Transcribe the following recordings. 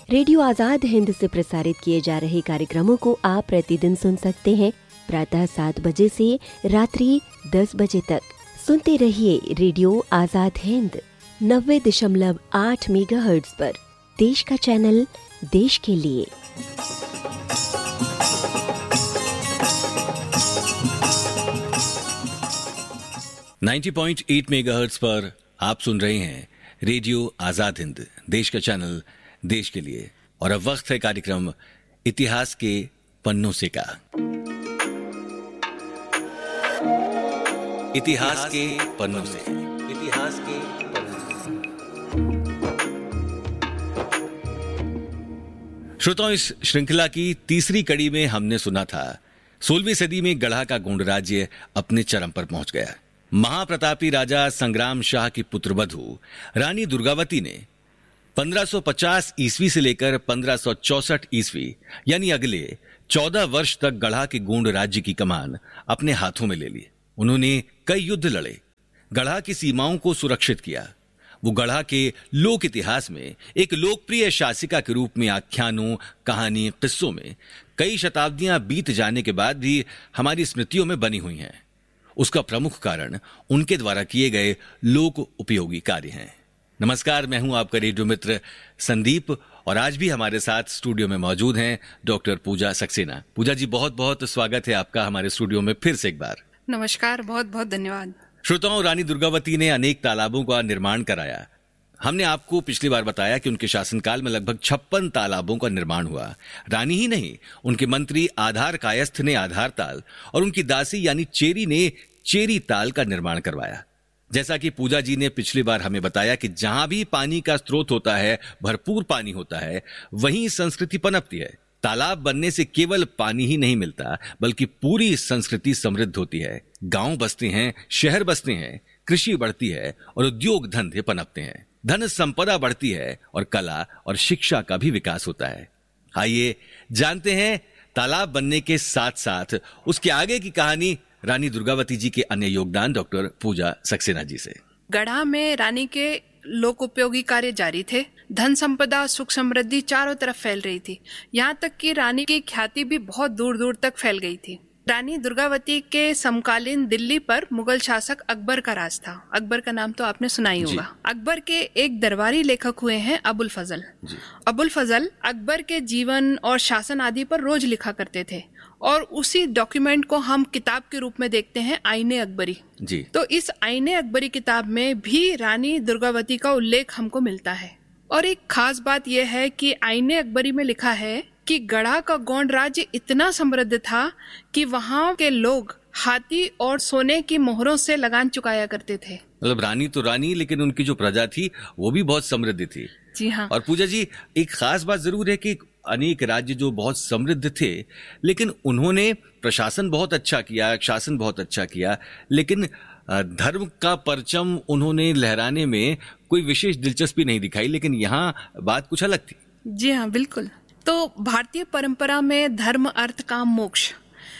Radio Azad Hind से प्रसारित किए जा रहे कार्यक्रमों को आप प्रतिदिन सुन सकते हैं प्रातः 7 बजे से रात्रि 10 बजे तक। सुनते रहिए रेडियो आजाद हिंद 90.8 मेगाहर्ट्ज पर, देश का चैनल, देश के लिए। $90.8 मेगाहर्ट्ज पर आप सुन रहे हैं रेडियो आजाद हिंद, देश का चैनल, देश के लिए। और अब वक्त है कार्यक्रम इतिहास के पन्नों से का। इतिहास के पन्नों से, इतिहास के पन्नों। श्रोताओं, इस श्रृंखला की तीसरी कड़ी में हमने सुना था 16वीं सदी में गढ़ा का गोंड राज्य अपने चरम पर पहुंच गया। महाप्रतापी राजा संग्राम शाह की पुत्रवधू रानी दुर्गावती ने 1550 ईस्वी से लेकर 1564 ईस्वी यानी अगले 14 वर्ष तक गढ़ा के गोंड राज्य की कमान अपने हाथों में ले ली। उन्होंने कई युद्ध लड़े, गढ़ा की सीमाओं को सुरक्षित किया। वो गढ़ा के लोक इतिहास में एक लोकप्रिय शासिका के रूप में आख्यानों, कहानी, किस्सों में कई शताब्दियां बीत जाने के बाद भी हमारी स्मृतियों में बनी हुई हैं। उसका प्रमुख कारण उनके द्वारा किए गए लोक उपयोगी कार्य हैं। नमस्कार, मैं हूं आपका रेडियो मित्र संदीप और आज भी हमारे साथ स्टूडियो में मौजूद हैं डॉक्टर पूजा सक्सेना। पूजा जी, बहुत बहुत स्वागत है आपका हमारे स्टूडियो में फिर से एक बार। नमस्कार, बहुत बहुत धन्यवाद। श्रोताओं, रानी दुर्गावती ने अनेक तालाबों का निर्माण कराया। हमने आपको पिछली बार बताया कि उनके शासनकाल में लगभग 56 तालाबों का निर्माण हुआ। रानी ही नहीं, उनके मंत्री आधार कायस्थ ने आधार ताल और उनकी दासी यानी चेरी ने चेरी ताल का निर्माण करवाया। जैसा कि पूजा जी ने पिछली बार हमें बताया कि जहां भी पानी का स्रोत होता है, भरपूर पानी होता है, वहीं संस्कृति पनपती है। तालाब बनने से केवल पानी ही नहीं मिलता, बल्कि पूरी संस्कृति समृद्ध होती है। गांव बसते हैं, शहर बसते हैं, कृषि बढ़ती है और उद्योग धंधे पनपते हैं। धन संपदा बढ़ती है और कला और शिक्षा का भी विकास होता है। आइए जानते हैं तालाब बनने के साथ साथ उसके आगे की कहानी रानी दुर्गावती जी के अन्य योगदान डॉक्टर पूजा सक्सेना जी से। गढ़ा में रानी के लोक उपयोगी कार्य जारी थे। धन संपदा, सुख समृद्धि चारों तरफ फैल रही थी। यहाँ तक कि रानी की ख्याति भी बहुत दूर दूर तक फैल गई थी। रानी दुर्गावती के समकालीन दिल्ली पर मुगल शासक अकबर का राज था। अकबर का नाम तो आपने सुना ही होगा। अकबर के एक दरबारी लेखक हुए हैं अबुल फजल। अबुल फजल अकबर के जीवन और शासन आदि पर रोज लिखा करते थे और उसी डॉक्यूमेंट को हम किताब के रूप में देखते हैं, आईने अकबरी जी। तो इस आईने अकबरी किताब में भी रानी दुर्गावती का उल्लेख हमको मिलता है। और एक खास बात यह है कि आईने अकबरी में लिखा है कि गढ़ा का गोंड राज्य इतना समृद्ध था कि वहाँ के लोग हाथी और सोने की मोहरों से लगान चुकाया करते थे। मतलब रानी तो रानी, लेकिन उनकी जो प्रजा थी वो भी बहुत समृद्ध थी। जी हाँ। और पूजा जी, एक खास बात जरूर है कि अनेक राज्य जो बहुत समृद्ध थे, लेकिन उन्होंने प्रशासन बहुत अच्छा किया, शासन बहुत अच्छा किया, लेकिन धर्म का परचम उन्होंने लहराने में कोई विशेष दिलचस्पी नहीं दिखाई। लेकिन यहाँ बात कुछ अलग थी। जी हाँ, बिल्कुल। तो भारतीय परंपरा में धर्म, अर्थ, काम, मोक्ष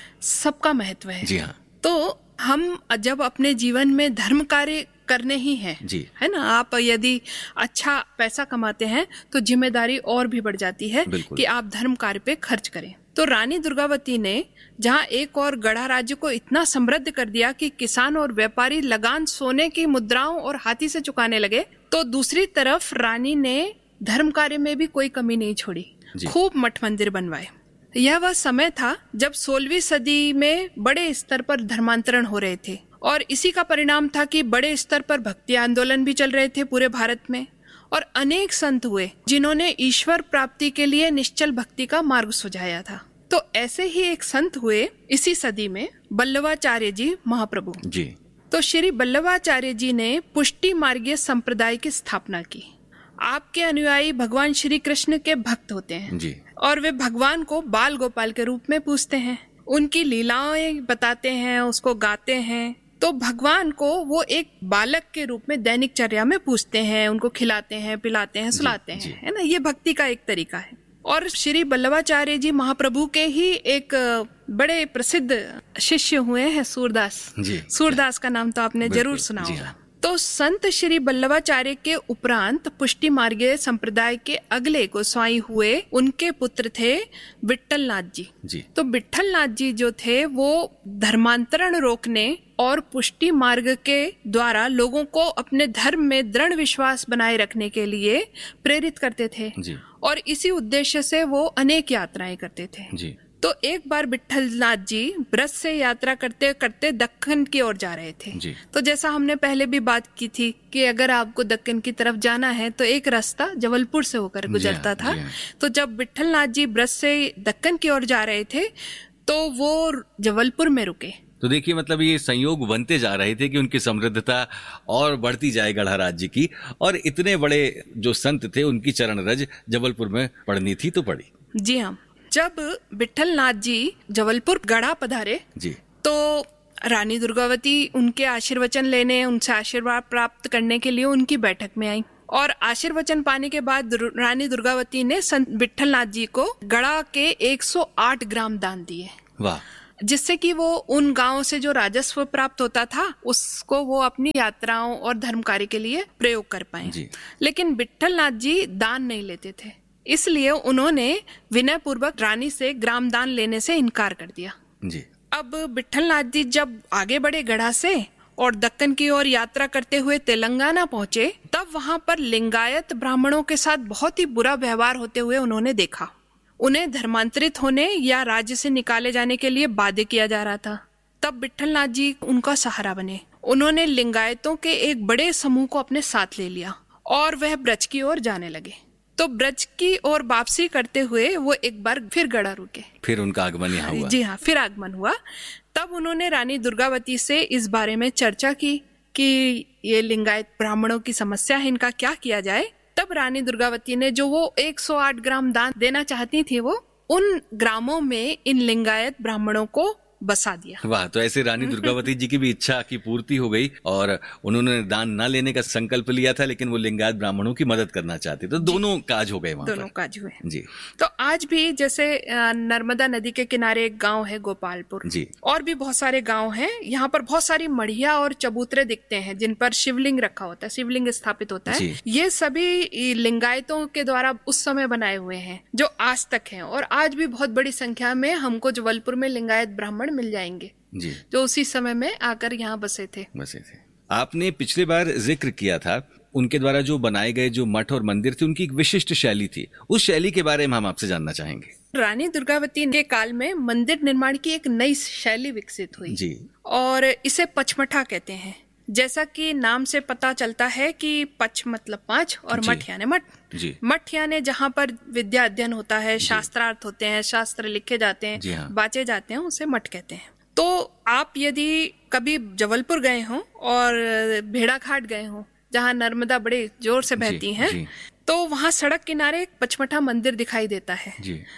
सबका महत्व है। जी हाँ। तो हम जब अपने जीवन में धर्म कार्य करने ही हैं, जी है ना। आप यदि अच्छा पैसा कमाते हैं तो जिम्मेदारी और भी बढ़ जाती है कि आप धर्म कार्य पे खर्च करें। तो रानी दुर्गावती ने जहां एक और गढ़ा राज्य को इतना समृद्ध कर दिया कि किसान और व्यापारी लगान सोने की मुद्राओं और हाथी से चुकाने लगे, तो दूसरी तरफ रानी ने धर्म कार्य में भी कोई कमी नहीं छोड़ी। खूब मठ मंदिर बनवाए। यह वह समय था जब 16वीं सदी में बड़े स्तर पर धर्मांतरण हो रहे थे और इसी का परिणाम था कि बड़े स्तर पर भक्ति आंदोलन भी चल रहे थे पूरे भारत में और अनेक संत हुए जिन्होंने ईश्वर प्राप्ति के लिए निश्चल भक्ति का मार्ग सुझाया था। तो ऐसे ही एक संत हुए इसी सदी में बल्लवाचार्य जी महाप्रभु जी। तो श्री बल्लवाचार्य जी ने पुष्टि मार्गीय संप्रदाय की स्थापना की। आपके अनुयायी भगवान श्री कृष्ण के भक्त होते हैं जी। और वे भगवान को बाल गोपाल के रूप में पूजते हैं, उनकी लीलाएं बताते हैं, उसको गाते हैं। तो भगवान को वो एक बालक के रूप में दैनिक चर्या में पूजते हैं, उनको खिलाते हैं, पिलाते हैं, सुलाते हैं, है ना। ये भक्ति का एक तरीका है। और श्री बल्लवाचार्य जी महाप्रभु के ही एक बड़े प्रसिद्ध शिष्य हुए हैं सूरदास जी। सूरदास का नाम तो आपने जरूर सुना होगा। तो संत श्री बल्लभाचार्य के उपरांत पुष्टि मार्गीय संप्रदाय के अगले गोस्वामी हुए, उनके पुत्र थे विट्ठलनाथ जी। तो विट्ठलनाथ जी जो थे वो धर्मांतरण रोकने और पुष्टि मार्ग के द्वारा लोगों को अपने धर्म में दृढ़ विश्वास बनाए रखने के लिए प्रेरित करते थे और इसी उद्देश्य से वो अनेक यात्राएं करते थे। तो एक बार विट्ठलनाथ जी ब्रज से यात्रा करते करते दक्कन की ओर जा रहे थे। तो जैसा हमने पहले भी बात की थी कि अगर आपको दक्कन की तरफ जाना है तो एक रास्ता जबलपुर से होकर गुजरता था। तो जब विट्ठलनाथ जी ब्रज से दक्कन की ओर जा रहे थे तो वो जबलपुर में रुके। तो देखिए, मतलब ये संयोग बनते जा रहे थे कि उनकी समृद्धता और बढ़ती जाए गढ़ा राज्य की, और इतने बड़े जो संत थे उनकी चरण रज जबलपुर में पड़नी थी तो पड़ी। जी हाँ, जब विट्ठलनाथ जी जबलपुर गढ़ा पधारे तो रानी दुर्गावती उनके आशीर्वचन लेने, उनसे आशीर्वाद प्राप्त करने के लिए उनकी बैठक में आई और आशीर्वचन पाने के बाद रानी दुर्गावती ने संत विट्ठलनाथ जी को गढ़ा के 108 ग्राम दान दिए। वाह! जिससे कि वो उन गांवों से जो राजस्व प्राप्त होता था उसको वो अपनी यात्राओं और धर्म कार्य के लिए प्रयोग कर पाए। लेकिन विट्ठलनाथ जी दान नहीं लेते थे, इसलिए उन्होंने विनय पूर्वक रानी से ग्राम दान लेने से इनकार कर दिया। अब विट्ठलनाथ जी जब आगे बढ़े गढ़ा से और दक्कन की ओर यात्रा करते हुए तेलंगाना पहुंचे, तब वहां पर लिंगायत ब्राह्मणों के साथ बहुत ही बुरा व्यवहार होते हुए उन्होंने देखा। उन्हें धर्मांतरित होने या राज्य से निकाले जाने के लिए बाध्य किया जा रहा था। तब विट्ठलनाथ जी उनका सहारा बने। उन्होंने लिंगायतों के एक बड़े समूह को अपने साथ ले लिया और वह ब्रज की ओर जाने लगे। तो ब्रज की ओर वापसी करते हुए वो एक बार फिर गढ़ा रुके। फिर उनका आगमन यहाँ हुआ। जी हाँ, फिर आगमन हुआ। तब उन्होंने रानी दुर्गावती से इस बारे में चर्चा की कि ये लिंगायत ब्राह्मणों की समस्या है, इनका क्या किया जाए। तब रानी दुर्गावती ने जो वो 108 ग्राम दान देना चाहती थी, वो उन ग्रामों में इन लिंगायत ब्राह्मणों को बसा दिया। वाह! तो ऐसे रानी दुर्गावती जी की भी इच्छा की पूर्ति हो गई और उन्होंने दान न लेने का संकल्प लिया था, लेकिन वो लिंगायत ब्राह्मणों की मदद करना चाहते, तो दोनों काज हो गए वहाँ दोनों काज हुए जी। तो आज भी जैसे नर्मदा नदी के किनारे एक गांव है गोपालपुर जी, और भी बहुत सारे गांव हैं। यहाँ पर बहुत सारी मढ़िया और चबूतरे दिखते हैं जिन पर शिवलिंग रखा होता है, शिवलिंग स्थापित होता है। ये सभी लिंगायतों के द्वारा उस समय बनाए हुए हैं जो आज तक हैं, और आज भी बहुत बड़ी संख्या में हमको जबलपुर में लिंगायत ब्राह्मण मिल जाएंगे जी, जो उसी समय में आकर यहाँ बसे थे। आपने पिछले बार जिक्र किया था उनके द्वारा जो बनाए गए जो मठ और मंदिर थे, उनकी एक विशिष्ट शैली थी। उस शैली के बारे में हम आपसे जानना चाहेंगे। रानी दुर्गावती के काल में मंदिर निर्माण की एक नई शैली विकसित हुई जी, और इसे पचमठा कहते हैं। जैसा कि नाम से पता चलता है कि पच मतलब 5 और मठ यानी मठ। मठ यानी जहाँ पर विद्या अध्ययन होता है, शास्त्रार्थ होते हैं, शास्त्र लिखे जाते हैं, बाचे जाते हैं, उसे मठ कहते हैं। तो आप यदि कभी जबलपुर गए हो और भेड़ाघाट गए हो जहाँ नर्मदा बड़े जोर से बहती हैं, तो वहाँ सड़क किनारे एक पचमठा मंदिर दिखाई देता है।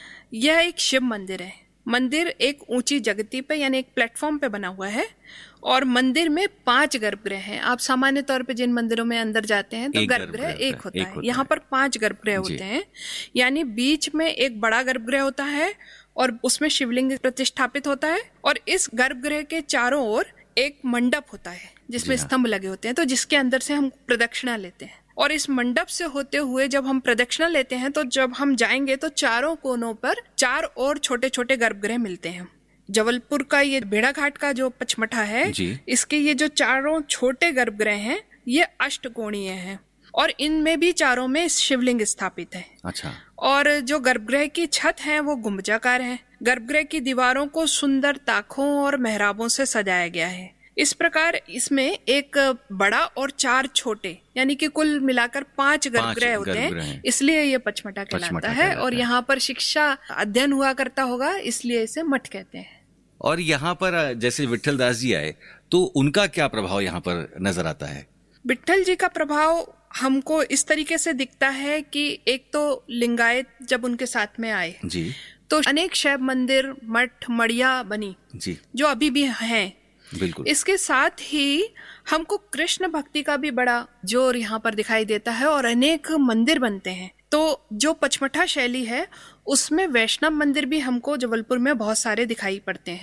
यह एक शिव मंदिर है। मंदिर एक ऊंची जगती पे यानी एक प्लेटफॉर्म पे बना हुआ है और मंदिर में 5 गर्भगृह हैं। आप सामान्य तौर पे जिन मंदिरों में अंदर जाते हैं तो गर्भगृह एक होता है, यहाँ पर 5 गर्भगृह होते हैं। यानी बीच में एक बड़ा गर्भगृह होता है और उसमें शिवलिंग प्रतिष्ठापित होता है, और इस गर्भगृह के चारों ओर एक मंडप होता है जिसमें स्तंभ लगे होते हैं, तो जिसके अंदर से हम प्रदक्षिणा लेते हैं। और इस मंडप से होते हुए जब हम प्रदक्षिणा लेते हैं तो जब हम जाएंगे तो चारों कोनों पर 4 और छोटे छोटे गर्भगृह मिलते हैं। जबलपुर का ये भेड़ाघाट का जो पचमठा है, इसके ये जो चारों छोटे गर्भगृह हैं ये अष्टकोणीय हैं और इनमें भी चारों में शिवलिंग स्थापित है। अच्छा। और जो गर्भगृह की छत है वो गुंबजाकार है। गर्भगृह की दीवारों को सुंदर ताकों और मेहराबों से सजाया गया है। इस प्रकार इसमें एक बड़ा और 4 छोटे यानी कि कुल मिलाकर 5 गर्भगृह होते हैं, इसलिए ये पचमठा कहलाता है। और यहाँ पर शिक्षा अध्ययन हुआ करता होगा, इसलिए इसे मठ कहते हैं। और यहाँ पर जैसे विट्ठल दास जी आए तो उनका क्या प्रभाव यहाँ पर नजर आता है? विट्ठल जी का प्रभाव हमको इस तरीके से दिखता है कि एक तो लिंगायत जब उनके साथ में आए जी, तो अनेक शैव मंदिर, मठ, मड़िया बनी जी, जो अभी भी हैं। बिल्कुल। इसके साथ ही हमको कृष्ण भक्ति का भी बड़ा जोर यहाँ पर दिखाई देता है और अनेक मंदिर बनते हैं। तो जो पचमठा शैली है उसमें वैष्णव मंदिर भी हमको जबलपुर में बहुत सारे दिखाई पड़ते हैं।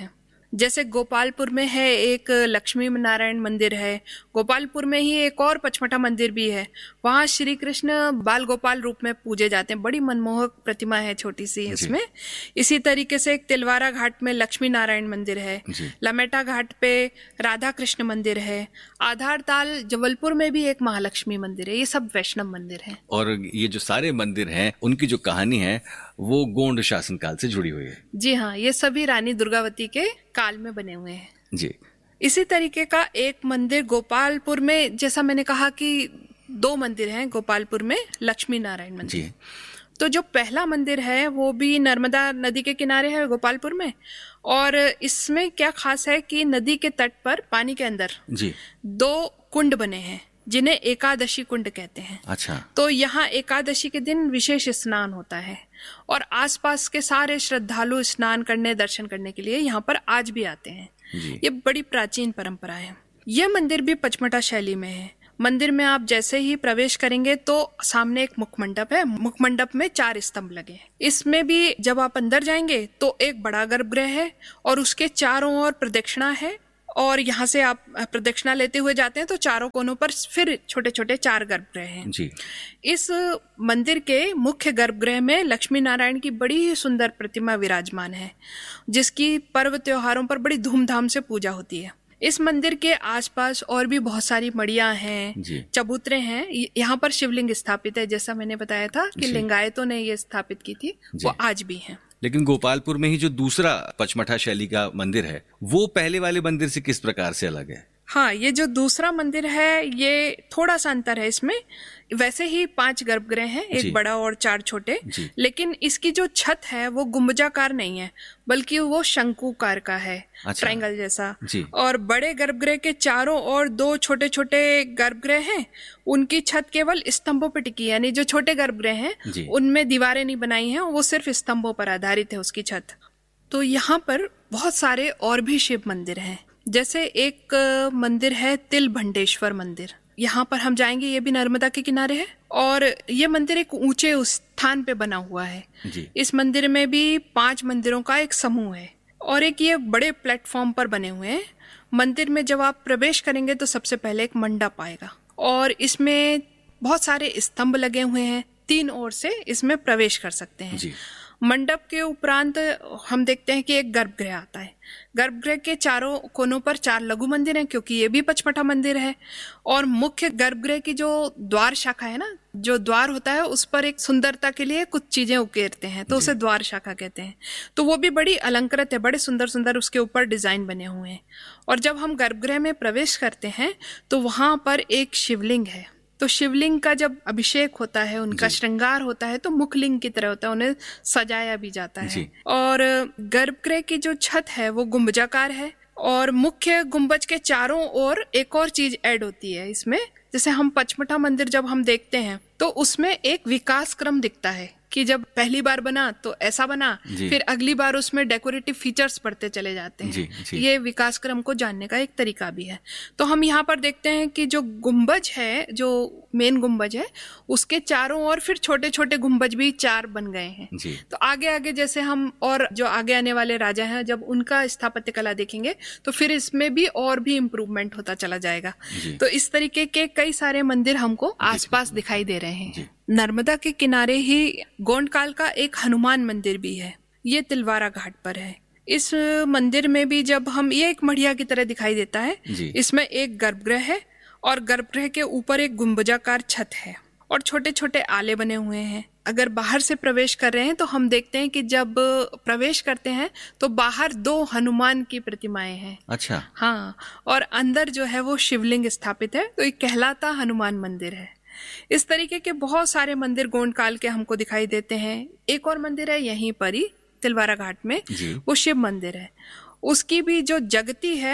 जैसे गोपालपुर में है एक लक्ष्मी नारायण मंदिर है, गोपालपुर में ही एक और पचमढ़ा मंदिर भी है, वहाँ श्री कृष्ण बाल गोपाल रूप में पूजे जाते हैं, बड़ी मनमोहक प्रतिमा है छोटी सी इसमें। इसी तरीके से एक तिलवारा घाट में लक्ष्मी नारायण मंदिर है, लमेटा घाट पे राधा कृष्ण मंदिर है, आधार ताल जबलपुर में भी एक महालक्ष्मी मंदिर है। ये सब वैष्णव मंदिर हैं। और ये जो सारे मंदिर हैं उनकी जो कहानी है वो गोंड शासनकाल से जुड़ी हुई है। जी हाँ, ये सभी रानी दुर्गावती के काल में बने हुए हैं जी। इसी तरीके का एक मंदिर गोपालपुर में, जैसा मैंने कहा कि 2 मंदिर हैं गोपालपुर में, लक्ष्मी नारायण मंदिर जी। तो जो पहला मंदिर है वो भी नर्मदा नदी के किनारे है गोपालपुर में, और इसमें क्या खास है कि नदी के तट पर पानी के अंदर जी 2 कुंड बने हैं जिन्हें एकादशी कुंड कहते हैं। अच्छा। तो यहाँ एकादशी के दिन विशेष स्नान होता है और आसपास के सारे श्रद्धालु स्नान करने, दर्शन करने के लिए यहाँ पर आज भी आते हैं जी। ये बड़ी प्राचीन परंपरा है। यह मंदिर भी पचमढ़ा शैली में है। मंदिर में आप जैसे ही प्रवेश करेंगे तो सामने एक मुखमंडप है, मुखमंडप में 4 स्तंभ लगे हैं। इसमें भी जब आप अंदर जाएंगे तो एक बड़ा गर्भगृह है और उसके चारों ओर प्रदक्षिणा है, और यहाँ से आप प्रदक्षिणा लेते हुए जाते हैं तो चारों कोनों पर फिर छोटे छोटे 4 गर्भगृह हैं जी। इस मंदिर के मुख्य गर्भगृह में लक्ष्मी नारायण की बड़ी ही सुंदर प्रतिमा विराजमान है, जिसकी पर्व त्योहारों पर बड़ी धूमधाम से पूजा होती है। इस मंदिर के आसपास और भी बहुत सारी मड़ियां हैं, चबूतरे हैं। यहाँ पर शिवलिंग स्थापित है, जैसा मैंने बताया था कि लिंगायतों ने ये स्थापित की थी, वो आज भी हैं। लेकिन गोपालपुर में ही जो दूसरा पचमढ़ा शैली का मंदिर है वो पहले वाले मंदिर से किस प्रकार से अलग है? हाँ, ये जो दूसरा मंदिर है ये थोड़ा सा अंतर है इसमें। वैसे ही 5 गर्भगृह हैं, एक बड़ा और 4 छोटे, लेकिन इसकी जो छत है वो गुंबजाकार नहीं है बल्कि वो शंकुकार का है। अच्छा। ट्रायंगल जैसा। और बड़े गर्भगृह के चारों ओर 2 छोटे छोटे गर्भगृह हैं, उनकी छत केवल स्तंभों पर टिकी है, यानी जो छोटे गर्भगृह हैं उनमें दीवारें नहीं बनाई हैं, वो सिर्फ स्तंभों पर आधारित है उसकी छत। तो यहाँ पर बहुत सारे और भी शिव मंदिर हैं। जैसे एक मंदिर है तिलभंडेश्वर मंदिर, यहाँ पर हम जाएंगे, ये भी नर्मदा के किनारे है और ये मंदिर एक ऊंचे स्थान पे बना हुआ है जी। इस मंदिर में भी 5 मंदिरों का एक समूह है और एक ये बड़े प्लेटफॉर्म पर बने हुए हैं। मंदिर में जब आप प्रवेश करेंगे तो सबसे पहले एक मंडप आएगा और इसमें बहुत सारे स्तंभ लगे हुए हैं, 3 ओर से इसमें प्रवेश कर सकते हैं जी। मंडप के उपरांत हम देखते हैं कि एक गर्भगृह आता है। गर्भगृह के चारों कोनों पर 4 लघु मंदिर हैं, क्योंकि ये भी पचमढ़ा मंदिर है। और मुख्य गर्भगृह की जो द्वार शाखा है ना, जो द्वार होता है उस पर एक सुंदरता के लिए कुछ चीजें उकेरते हैं, तो उसे द्वार शाखा कहते हैं। तो वो भी बड़ी अलंकृत है, बड़े सुंदर सुंदर उसके ऊपर डिजाइन बने हुए हैं। और जब हम गर्भगृह में प्रवेश करते हैं तो वहां पर एक शिवलिंग है। तो शिवलिंग का जब अभिषेक होता है, उनका श्रृंगार होता है, तो मुखलिंग की तरह होता है, उन्हें सजाया भी जाता है। और गर्भगृह की जो छत है वो गुंबजाकार है और मुख्य गुंबज के चारों ओर एक और चीज ऐड होती है इसमें। जैसे हम पचमढ़ा मंदिर जब हम देखते हैं तो उसमें एक विकास क्रम दिखता है कि जब पहली बार बना तो ऐसा बना, फिर अगली बार उसमें डेकोरेटिव फीचर्स बढ़ते चले जाते हैं जी। ये विकास क्रम को जानने का एक तरीका भी है। तो हम यहाँ पर देखते हैं कि जो गुंबज है, जो मेन गुंबज है, उसके चारों ओर फिर छोटे छोटे गुंबज भी 4 बन गए हैं। तो आगे आगे जैसे हम और जो आगे आने वाले राजा हैं जब उनका स्थापत्य कला देखेंगे तो फिर इसमें भी और भी इम्प्रूवमेंट होता चला जाएगा। तो इस तरीके के कई सारे मंदिर हमको आसपास दिखाई दे रहे हैं। नर्मदा के किनारे ही गोंडकाल का एक हनुमान मंदिर भी है, ये तिलवारा घाट पर है। इस मंदिर में भी जब हम, ये एक मढ़िया की तरह दिखाई देता है। इसमें एक गर्भगृह है और गर्भगृह के ऊपर एक गुंबजाकार छत है और छोटे छोटे आले बने हुए हैं। अगर बाहर से प्रवेश कर रहे हैं तो हम देखते हैं कि जब प्रवेश करते हैं तो बाहर 2 हनुमान की प्रतिमाएं हैं। अच्छा। हाँ, और अंदर जो है वो शिवलिंग स्थापित है, तो ये कहलाता हनुमान मंदिर है। इस तरीके के बहुत सारे मंदिर गोंडकाल के हमको दिखाई देते हैं। एक और मंदिर है यहीं पर ही तिलवारा घाट में, वो शिव मंदिर है। उसकी भी जो जगती है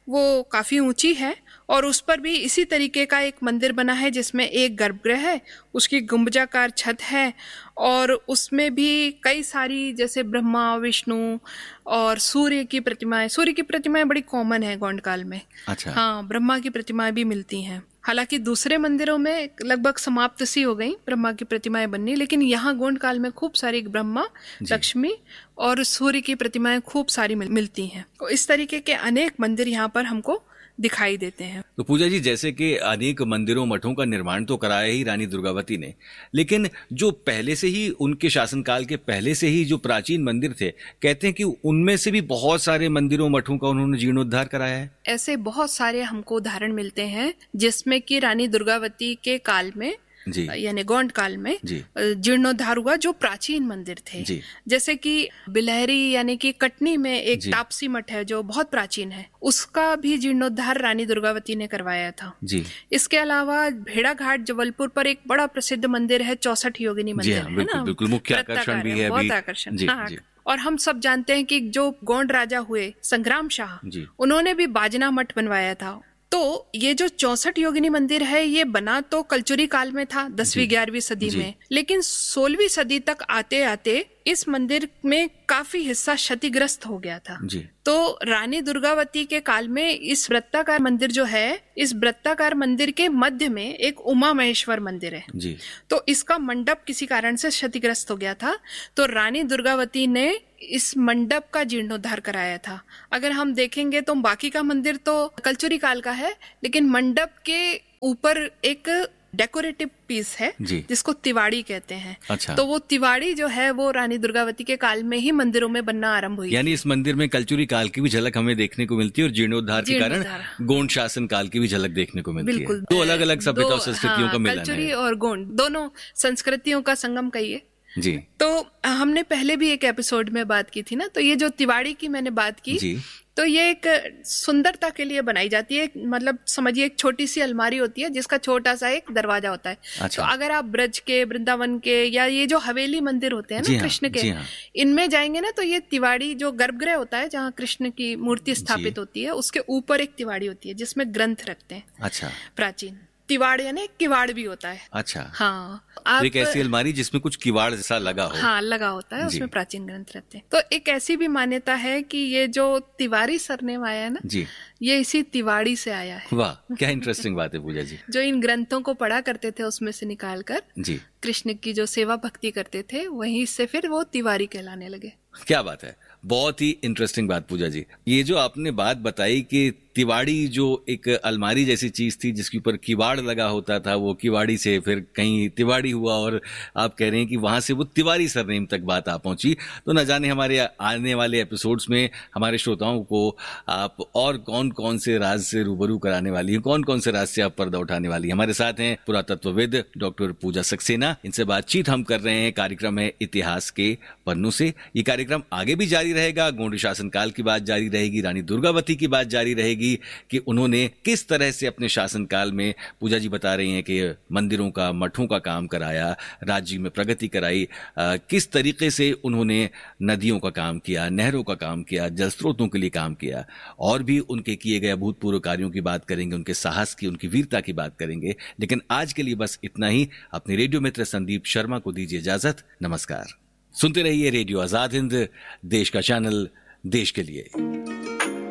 वो काफी ऊंची है और उस पर भी इसी तरीके का एक मंदिर बना है जिसमें एक गर्भगृह है, उसकी गुंबजाकार छत है और उसमें भी कई सारी जैसे ब्रह्मा, विष्णु और सूर्य की प्रतिमाएं बड़ी कॉमन है गोंड काल में। अच्छा। हाँ, ब्रह्मा की प्रतिमाएं भी मिलती हैं। हालांकि दूसरे मंदिरों में लगभग समाप्त सी हो गई ब्रह्मा की प्रतिमाएं बननी, लेकिन यहाँ गोंड काल में खूब सारी ब्रह्मा, लक्ष्मी और सूर्य की प्रतिमाएं खूब सारी मिलती हैं। तो इस तरीके के अनेक मंदिर यहाँ पर हमको दिखाई देते हैं। तो पूजा जी, जैसे कि अनेक मंदिरों मठों का निर्माण तो कराया ही रानी दुर्गावती ने, लेकिन जो पहले से ही उनके शासनकाल के पहले से ही जो प्राचीन मंदिर थे, कहते हैं कि उनमें से भी बहुत सारे मंदिरों मठों का उन्होंने जीर्णोद्धार कराया है। ऐसे बहुत सारे हमको उदाहरण मिलते हैं जिसमें कि रानी दुर्गावती के काल में यानी गोंड काल में जीर्णोद्धार हुआ जो प्राचीन मंदिर थे। जैसे कि बिलहरी यानी कि कटनी में एक तापसी मठ है जो बहुत प्राचीन है, उसका भी जीर्णोद्धार रानी दुर्गावती ने करवाया था। इसके अलावा भेड़ाघाट जबलपुर पर एक बड़ा प्रसिद्ध मंदिर है 64 योगिनी मंदिर, है ना, बिल्कुल मुख्य आकर्षण भी है, बहुत आकर्षण। और हम सब जानते हैं कि जो गोंड राजा हुए संग्राम शाह, उन्होंने भी बाजना मठ बनवाया था। तो ये जो 64 योगिनी मंदिर है ये बना तो कलचुरी काल में था 10वीं-11वीं सदी में, लेकिन 16वीं सदी तक आते आते इस मंदिर में काफी हिस्सा क्षतिग्रस्त हो गया था। तो रानी दुर्गावती के काल में इस वृत्ताकार मंदिर जो है, इस वृत्ताकार मंदिर के मध्य में एक उमा महेश्वर मंदिर है। तो इसका मंडप किसी कारण से क्षतिग्रस्त हो गया था, तो रानी दुर्गावती ने इस मंडप का जीर्णोद्धार कराया था। अगर हम देखेंगे तो बाकी का मंदिर तो कलचुरी काल का है, लेकिन मंडप के ऊपर एक डेकोरेटिव पीस है जिसको तिवाड़ी कहते हैं। अच्छा। तो वो तिवाड़ी जो है वो रानी दुर्गावती के काल में ही मंदिरों में बनना आरंभ हुई। यानी इस मंदिर में कलचुरी काल की भी झलक हमें देखने को मिलती है और जीर्णोद्धार के कारण गोंड शासन काल की भी झलक देखने को मिलती है। दो अलग अलग सभ्यता और संस्कृतियों का मिलन है। कलचुरी और गोंड दोनों संस्कृतियों का संगम कहिए। जी। तो हमने पहले भी एक एपिसोड में बात की थी ना, तो ये जो तिवाड़ी की मैंने बात की, तो ये एक सुंदरता के लिए बनाई जाती है। मतलब समझिए एक छोटी सी अलमारी होती है जिसका छोटा सा एक दरवाजा होता है। अच्छा। तो अगर आप ब्रज के, वृंदावन के या ये जो हवेली मंदिर होते हैं ना कृष्ण के, इनमें जाएंगे ना तो ये तिवाड़ी जो गर्भगृह होता है जहाँ कृष्ण की मूर्ति स्थापित होती है, उसके ऊपर एक तिवाड़ी होती है जिसमें ग्रंथ रखते हैं। अच्छा। प्राचीन तिवाड़ यानी किवाड़ भी होता है। अच्छा। हाँ, एक ऐसी अलमारी जिसमें कुछ किवाड़ जैसा लगा हो। हाँ, लगा होता है, उसमें प्राचीन ग्रंथ रहते हैं। तो एक ऐसी भी मान्यता है कि ये जो तिवारी सरनेम आया है ना, ये इसी तिवाड़ी से आया है। वाह, क्या इंटरेस्टिंग बात है पूजा जी। जो इन ग्रंथों को पढ़ा करते थे उसमें से निकाल कर कृष्ण की जो सेवा भक्ति करते थे, वहीं से फिर वो तिवारी कहलाने लगे। क्या बात है, बहुत ही इंटरेस्टिंग बात पूजा जी। ये जो आपने बात बताई कि तिवाड़ी जो एक अलमारी जैसी चीज थी जिसके ऊपर किवाड़ लगा होता था, वो किवाड़ी से फिर कहीं तिवाड़ी हुआ और आप कह रहे हैं कि वहां से वो तिवारी सरनेम तक बात आ पहुंची। तो न जाने हमारे आने वाले एपिसोड्स में हमारे श्रोताओं को आप और कौन कौन से राज से रूबरू कराने वाली हैं, कौन कौन से राज से आप पर्दा उठाने वाली हैं। हमारे साथ हैं पुरातत्वविद डॉक्टर पूजा सक्सेना। इनसे बातचीत हम कर रहे हैं। कार्यक्रम है इतिहास के पन्नों से। ये कार्यक्रम आगे भी जारी रहेगा। गोंड शासन काल की बात जारी रहेगी, रानी दुर्गावती की बात जारी रहेगी कि उन्होंने किस तरह से अपने शासनकाल में, पूजा जी बता रही हैं कि मंदिरों का, मठों का काम कराया, राज्य में प्रगति कराई, किस तरीके से उन्होंने नदियों का काम किया, नहरों का काम किया, जल स्रोतों के लिए काम किया, और भी उनके किए गए अभूतपूर्व कार्यों की बात करेंगे, उनके साहस की, उनकी वीरता की बात करेंगे। लेकिन आज के लिए बस इतना ही। अपने रेडियो मित्र संदीप शर्मा को दीजिए इजाजत। नमस्कार। सुनते रहिए रेडियो आजाद हिंद, देश का चैनल, देश के लिए।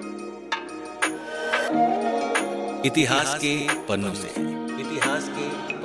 इतिहास के पन्नों से, इतिहास के